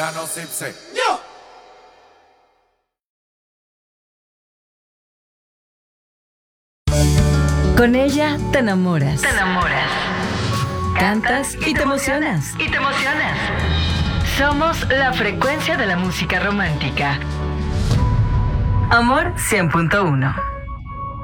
Con ella te enamoras. Cantas y te emocionas. Somos la frecuencia de la música romántica. Amor 100.1.